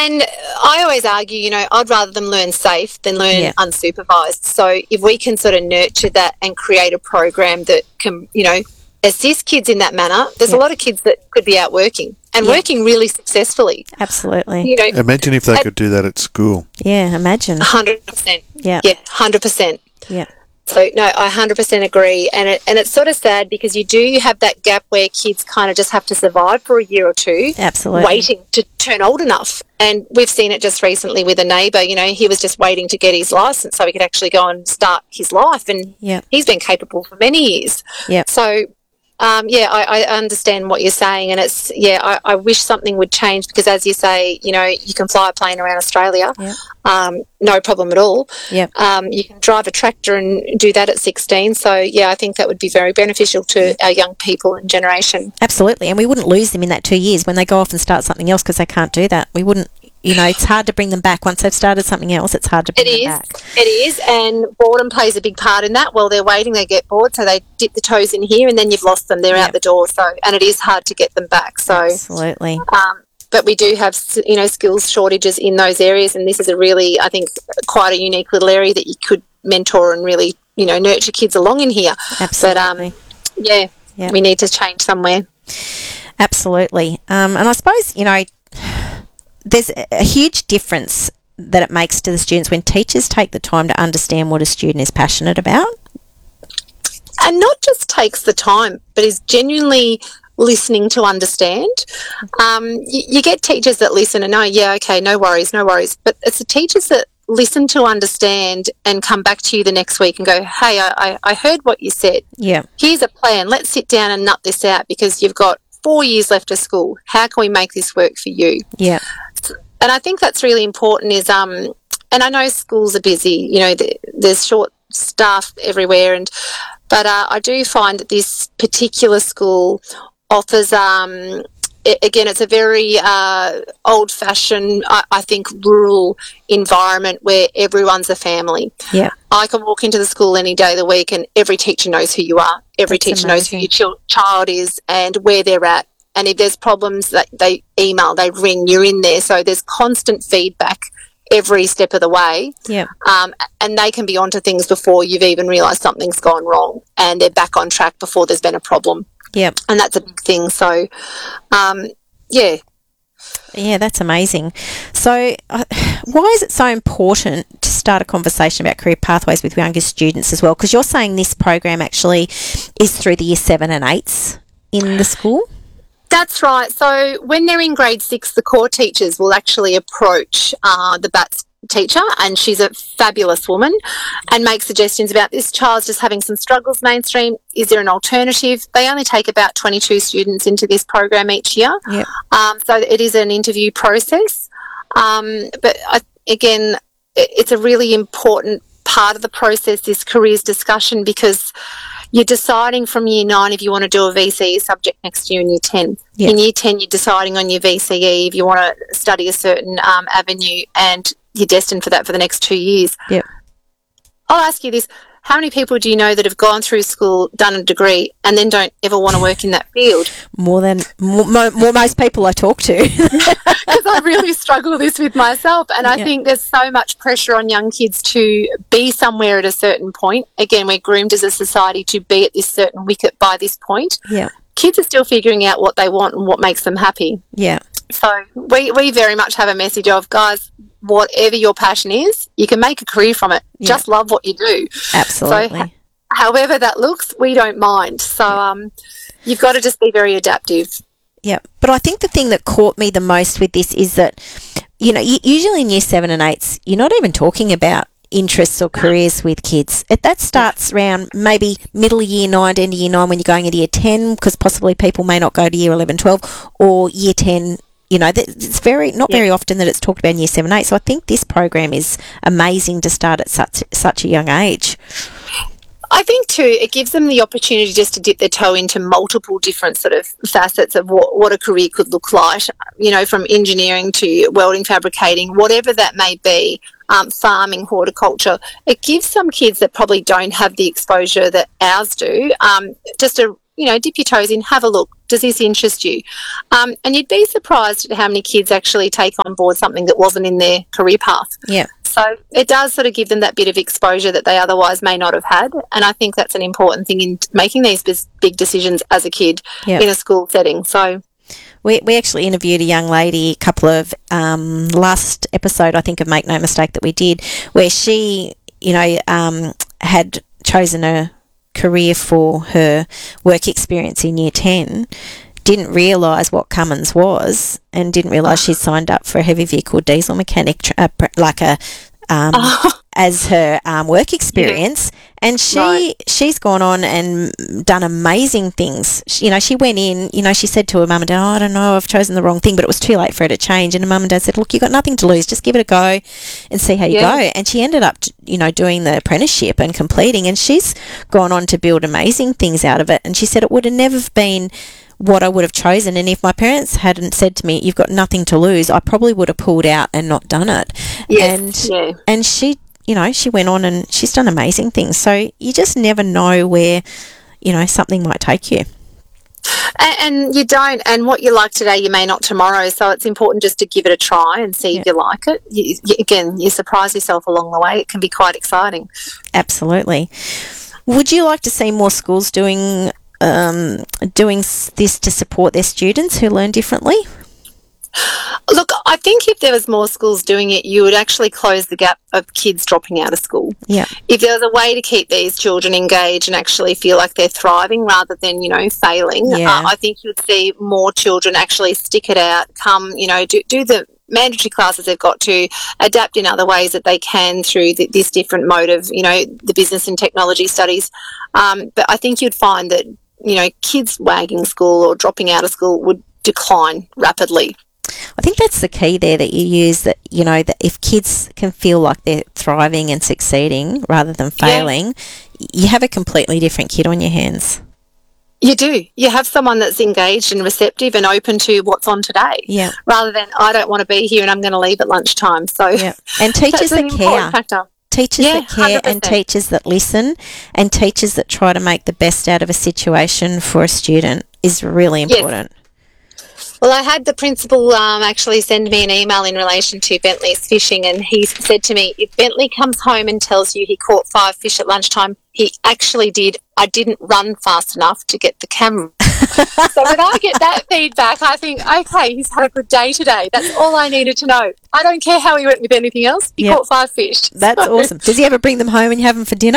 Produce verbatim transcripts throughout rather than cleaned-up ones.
And I always argue, you know, I'd rather them learn safe than learn Yeah. unsupervised. So if we can sort of nurture that and create a program that can, you know, assist kids in that manner, there's Yeah. a lot of kids that could be out working and Yeah. working really successfully. Absolutely. You know, Imagine if they at could do that at school. Yeah, imagine. one hundred percent. Yeah. Yeah, one hundred percent. Yeah. So, no, I one hundred percent agree. And it, and it's sort of sad because you do have that gap where kids kind of just have to survive for a year or two, Absolutely. waiting to turn old enough. And we've seen it just recently with a neighbour. You know, he was just waiting to get his licence so he could actually go and start his life. And Yeah. he's been capable for many years. Yeah. So, um, yeah, I, I understand what you're saying. And it's, yeah, I, I wish something would change because, as you say, you know, you can fly a plane around Australia. Yeah. Um, no problem at all. Yeah. Um, you can drive a tractor and do that at sixteen. So, yeah, I think that would be very beneficial to our young people and generation. Absolutely. And we wouldn't lose them in that two years when they go off and start something else because they can't do that. We wouldn't, you know, it's hard to bring them back. Once they've started something else, it's hard to bring It them is. back. It is. And boredom plays a big part in that. While they're waiting, they get bored. So they dip the toes in here and then you've lost them. They're Yep. out the door. So, and it is hard to get them back. So, Absolutely. um, but we do have, you know, skills shortages in those areas. And this is a really, I think, quite a unique little area that you could mentor and really, you know, nurture kids along in here. Absolutely. But, um, yeah, Yep. we need to change somewhere. Absolutely. Um, and I suppose, you know, there's a a huge difference that it makes to the students when teachers take the time to understand what a student is passionate about. And not just takes the time, but is genuinely listening to understand. Um, you, you get teachers that listen and know, yeah, okay, no worries, no worries. But it's the teachers that listen to understand and come back to you the next week and go, hey, I, I, I heard what you said. Yeah. Here's a plan. Let's sit down and nut this out because you've got four years left of school. How can we make this work for you? Yeah. And I think that's really important is, um, and I know schools are busy, you know, th- there's short staff everywhere. And, but uh, I do find that this particular school offers, um, I- again, it's a very uh, old-fashioned, I-, I think, rural environment where everyone's a family. Yeah. I can walk into the school any day of the week and every teacher knows who you are. Every That's teacher knows who amazing. your ch- child is and where they're at. And if there's problems, that they email, they ring, you're in there. So there's constant feedback every step of the way. Yeah. Um, and they can be onto things before you've even realised something's gone wrong and they're back on track before there's been a problem. Yeah. And that's a big thing. So, um, yeah. Yeah, that's amazing. So, uh, why is it so important to start a conversation about career pathways with younger students as well? Because you're saying this program actually is through the year seven and eights in the school? That's right. So when they're in grade six, the core teachers will actually approach uh, the B A T S teacher, and she's a fabulous woman, and make suggestions about this child's just having some struggles mainstream. Is there an alternative? They only take about twenty-two students into this program each year. Yep. Um, so it is an interview process. Um, but I, again, it, it's a really important part of the process, this careers discussion, because you're deciding from year nine if you want to do a V C E subject next year in year ten. Yeah. In year ten, you're deciding on your V C E if you want to study a certain um, avenue, and you're destined for that for the next two years. Yep. I'll ask you this. How many people do you know that have gone through school, done a degree, and then don't ever want to work in that field? More than more, more, more most people I talk to. Because I really struggle this with myself, and I Yeah. think there's so much pressure on young kids to be somewhere at a certain point. Again, we're groomed as a society to be at this certain wicket by this point. Yeah. Kids are still figuring out what they want and what makes them happy. Yeah. So we, we very much have a message of, guys, whatever your passion is, you can make a career from it. Yeah. Just love what you do. Absolutely. So, however that looks, we don't mind. So um, you've got to just be very adaptive. Yeah, but I think the thing that caught me the most with this is that, you know, u- usually in year seven and eights, you're not even talking about interests or careers with kids. It, that starts around maybe middle of year nine to end of year nine when you're going into year ten, because possibly people may not go to year eleven, twelve, or year ten. You know, that- it's very not Yeah. very often that it's talked about in year seven, eight. So I think this program is amazing to start at such such a young age. I think too, it gives them the opportunity just to dip their toe into multiple different sort of facets of what, what a career could look like, you know, from engineering to welding, fabricating, whatever that may be, um, farming, horticulture. It gives some kids that probably don't have the exposure that ours do, um, just a you know, dip your toes in, have a look. Does this interest you? Um, and you'd be surprised at how many kids actually take on board something that wasn't in their career path. Yeah. So it does sort of give them that bit of exposure that they otherwise may not have had. And I think that's an important thing in making these big decisions as a kid Yep. in a school setting. So We we actually interviewed a young lady a couple of um, last episode, I think, of Make No Mistake that we did, where she, you know, um, had chosen a career for her work experience in year ten, didn't realise what Cummins was, and didn't realise she'd signed up for a heavy vehicle diesel mechanic, tr- uh, pr- like a um, Oh. as her um, work experience, and she Right. she's gone on and done amazing things. She, you know, she went in. You know, she said to her mum and dad, "Oh, I don't know, I've chosen the wrong thing," but it was too late for her to change. And her mum and dad said, "Look, you've got nothing to lose. Just give it a go, and see how you Yeah. go." And she ended up, you know, doing the apprenticeship and completing, and she's gone on to build amazing things out of it. And she said it would have never been what I would have chosen, and if my parents hadn't said to me, "You've got nothing to lose," I probably would have pulled out and not done it. Yes, And yeah. and she, you know, she went on and she's done amazing things. So you just never know where, you know, something might take you. And, and you don't, and what you like today, you may not tomorrow. So it's important just to give it a try and see Yeah. if you like it. You, you, again, you surprise yourself along the way. It can be quite exciting. Absolutely. Would you like to see more schools doing um, doing s- this to support their students who learn differently? Look, I think if there was more schools doing it, you would actually close the gap of kids dropping out of school. Yeah. If there was a way to keep these children engaged and actually feel like they're thriving rather than, you know, failing, Yeah. uh, I think you would see more children actually stick it out, come, you know, do, do the mandatory classes they've got to, adapt in other ways that they can through the, this different mode of, you know, the business and technology studies. Um, but I think you'd find that, you know, kids wagging school or dropping out of school would decline rapidly. I think that's the key there that you use, that, you know, that if kids can feel like they're thriving and succeeding rather than failing, you have a completely different kid on your hands. You do. You have someone that's engaged and receptive and open to what's on today. Yeah. Rather than, I don't want to be here and I'm going to leave at lunchtime. So Yeah. And teachers that's an that important care. factor. Teachers Yeah, that care and one hundred percent. teachers that listen and teachers that try to make the best out of a situation for a student is really Yes. important. Well, I had the principal um, actually send me an email in relation to Bentley's fishing, and he said to me, if Bentley comes home and tells you he caught five fish at lunchtime, he actually did. I didn't run fast enough to get the camera. So when I get that feedback, I think, okay, he's had a good day today. That's all I needed to know. I don't care how he went with anything else. He Yep. caught five fish. That's So- awesome. Does he ever bring them home and you have them for dinner?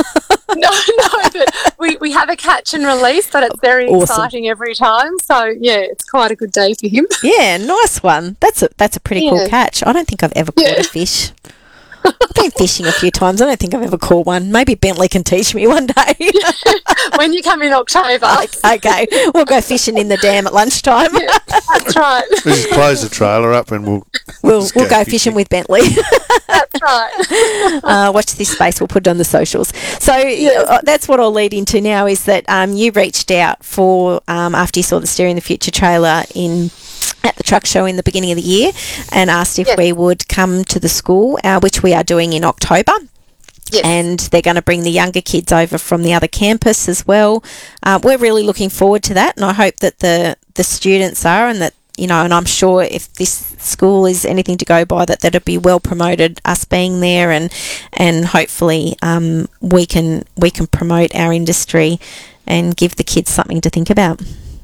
No, no, but we, we have a catch and release, but it's very Awesome. exciting every time. So, yeah, it's quite a good day for him. Yeah, nice one. That's a that's a pretty cool Yeah. catch. I don't think I've ever caught Yeah. a fish. I've been fishing a few times. I don't think I've ever caught one. Maybe Bentley can teach me one day. When you come in October. Okay, we'll go fishing in the dam at lunchtime. That's right. We just close the trailer up and we'll We'll just we'll go fishing with Bentley. That's right. uh, watch this space. We'll put it on the socials. So uh, that's what I'll lead into now, is that um, you reached out for um, after you saw the Steering the Future trailer in at the truck show in the beginning of the year, and asked if Yes. we would come to the school, uh, which we are doing in October. Yes. And they're going to bring the younger kids over from the other campus as well. Uh, we're really looking forward to that, and I hope that the the students are, and that, you know, and I'm sure if this school is anything to go by, that that'll be well promoted, us being there, and and hopefully um, we can we can promote our industry and give the kids something to think about.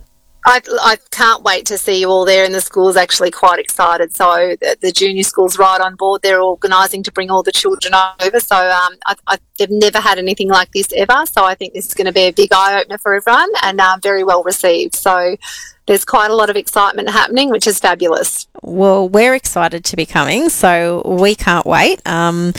I, I can't wait to see you all there, and the school's actually quite excited. So the, the junior school's right on board. They're organising to bring all the children over. So um, I, I, they've never had anything like this ever. So I think this is going to be a big eye-opener for everyone, and uh, very well received. So there's quite a lot of excitement happening, which is fabulous. Well, we're excited to be coming, so we can't wait. Um,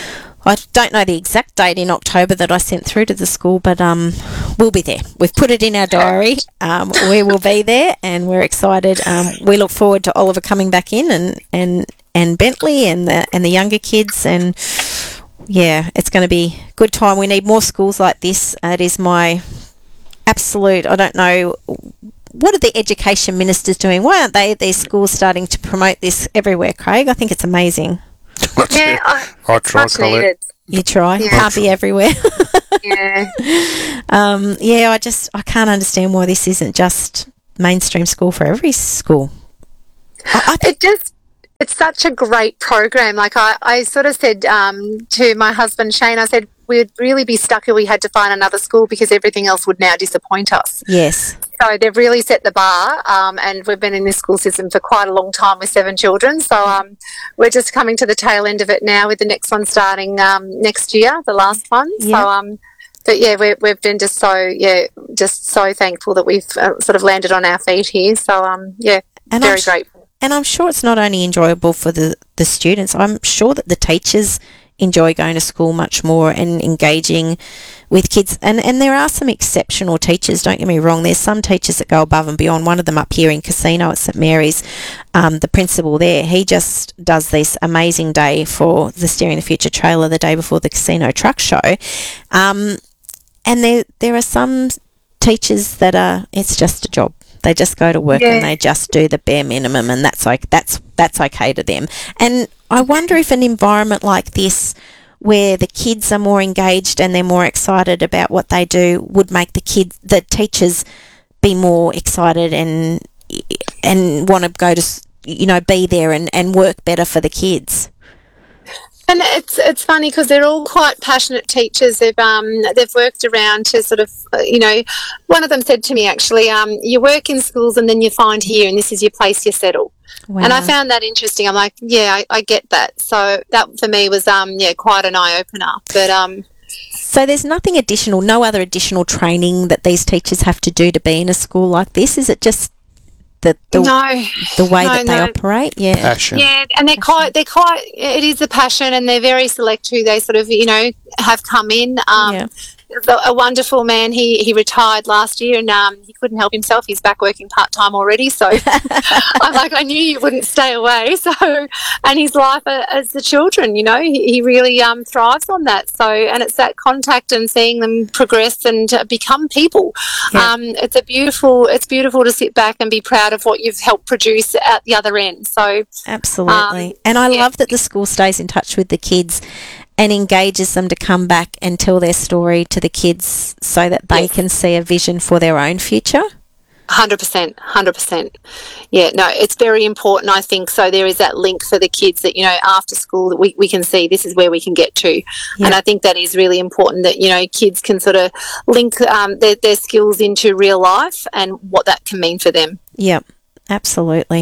I don't know the exact date in October that I sent through to the school, but um, we'll be there. We've put it in our diary. Um, we will be there, and we're excited. Um, we look forward to Oliver coming back in, and, and, and Bentley and the and the younger kids, and yeah, it's going to be a good time. We need more schools like this. Uh, it is my absolute. I don't know. What are the education ministers doing? Why aren't they at these schools starting to promote this everywhere, Craig? I think it's amazing. Yeah, I, I it's try, much Colette. needed. You try. Yeah. Can't be everywhere. Yeah. um, yeah, I just I can't understand why this isn't just mainstream school for every school. I, I think It just, it's such a great program. Like I, I sort of said um, to my husband, Shane, I said, we'd really be stuck if we had to find another school because everything else would now disappoint us. yes. So they've really set the bar, um, and we've been in this school system for quite a long time with seven children. So um, we're just coming to the tail end of it now, with the next one starting um, next year, the last one. Yeah. So, um, but yeah, we're, we've been just so yeah, just so thankful that we've uh, sort of landed on our feet here. So um, yeah, And very I'm sh- grateful. And I'm sure it's not only enjoyable for the, the students, I'm sure that the teachers enjoy going to school much more and engaging with kids. And, and there are some exceptional teachers, don't get me wrong. There's some teachers that go above and beyond. One of them up here in Casino at St Mary's, um, the principal there, he just does this amazing day for the Steering the Future trailer the day before the Casino Truck Show. Um, and there there are some teachers that are, it's just a job. They just go to work Yeah. and they just do the bare minimum, and that's like that's that's okay to them. And I wonder if an environment like this, where the kids are more engaged and they're more excited about what they do, would make the kids, the teachers, be more excited and and want to go to s- you know be there and, and work better for the kids. And it's it's funny because they're all quite passionate teachers. They've um they've worked around to sort of uh, you know, one of them said to me actually, um you work in schools and then you find here and this is your place, you settle. Wow. And I found that interesting. I'm like, yeah, I, I get that. So that for me was um yeah quite an eye opener. But um So there's nothing additional, no other additional training that these teachers have to do to be in a school like this? Is it just the the, no, the way no, that they no. operate? Yeah. Passion. Yeah, and they're quite they're quite. It is the passion, and they're very select who they sort of you know have come in. Um, Yeah. a, a wonderful man. He he retired last year, and um, he couldn't help himself. He's back working part time already. So I'm like, I knew you wouldn't stay away. So, and his life uh, as the children, you know, he, he really um, thrives on that. So, and it's that contact and seeing them progress and uh, become people. Yeah. Um, it's a beautiful. It's beautiful to sit back and be proud of what you've helped produce at the other end. So, Absolutely. Um, and I yeah. love that the school stays in touch with the kids and engages them to come back and tell their story to the kids so that they Yes. can see a vision for their own future. Hundred percent, hundred percent. Yeah, no, it's very important. I think so. There is that link for the kids that you know after school that we, we can see this is where we can get to, Yeah. and I think that is really important. That you know kids can sort of link um, their their skills into real life and what that can mean for them. Yep, absolutely.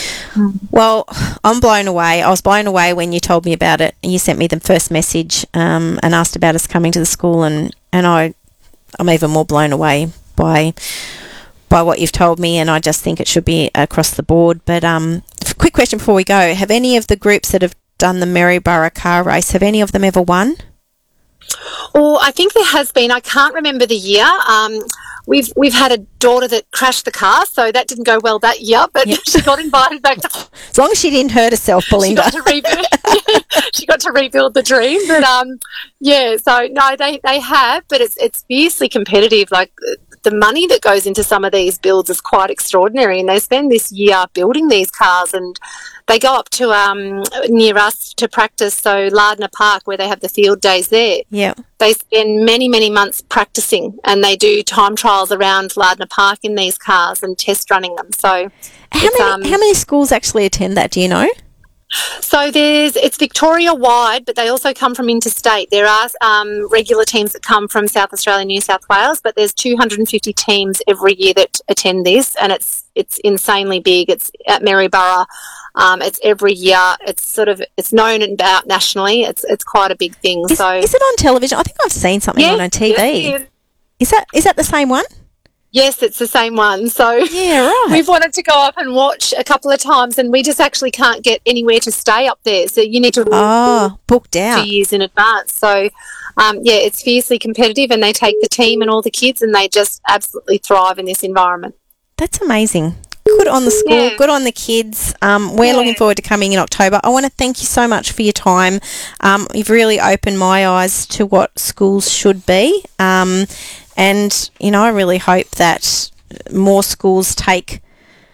Well, I'm blown away. I was blown away when you told me about it and you sent me the first message um, and asked about us coming to the school, and, and I, I'm even more blown away by by what you've told me, and I just think it should be across the board. But um, quick question before we go. Have any of the groups that have done the Maryborough car race, have any of them ever won? Or I think there has been. I can't remember the year. Um, we've we've had a daughter that crashed the car, so that didn't go well that year. But Yep. she got invited back to. As long as she didn't hurt herself, She Belinda. got to rebuild. She got to rebuild the dream, but um, yeah. So no, they, they have, but it's it's fiercely competitive. Like the money that goes into some of these builds is quite extraordinary, and they spend this year building these cars, and they go up to um near us to practice. So Lardner Park, where they have the field days there. Yeah. They spend many, many months practicing, and they do time trials around Lardner Park in these cars and test running them. So How it's, many um, how many schools actually attend that? Do you know? So there's it's Victoria wide, but they also come from interstate. There are um, regular teams that come from South Australia, New South Wales, but there's two hundred fifty teams every year that attend this, and it's it's insanely big. It's at Maryborough. Um, it's every year. It's sort of it's known about nationally. It's it's quite a big thing. Is, so is it on television? I think I've seen something yes, on T V. yes, it is. Is that is that the same one? Yes, it's the same one. So Yeah, right. we've wanted to go up and watch a couple of times, and we just actually can't get anywhere to stay up there. So you need to Oh, booked out. two years in advance. So, um, yeah, it's fiercely competitive, and they take the team and all the kids, and they just absolutely thrive in this environment. That's amazing. Good on the school. Yeah. Good on the kids. Um, we're Yeah. looking forward to coming in October. I want to thank you so much for your time. Um, you've really opened my eyes to what schools should be. Um, and, you know, I really hope that more schools take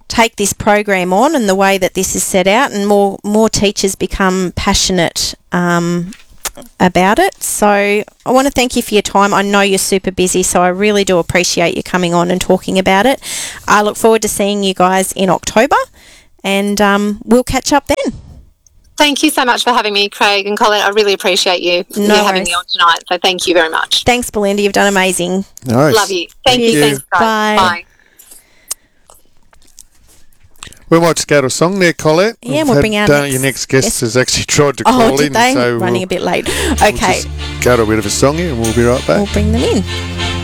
take this program on and the way that this is set out, and more more teachers become passionate um, about it. So I want to thank you for your time. I know you're super busy, so I really do appreciate you coming on and talking about it. I look forward to seeing you guys in October, and um, we'll catch up then. Thank you so much for having me, Craig and Colin. I really appreciate you, No you having worries. me on tonight. So thank you very much. Thanks, Belinda. You've done amazing. Nice. Love you. Thank Cheers. you. Thanks, guys. Bye. Bye. We might just go to a song there, Colette. Yeah, We've we'll had, bring our uh, next your next guest guest. has actually tried to Oh, call did in, they? so Running we'll, a bit late. we'll Okay, just go to a bit of a song here and we'll be right back. we'll bring them in.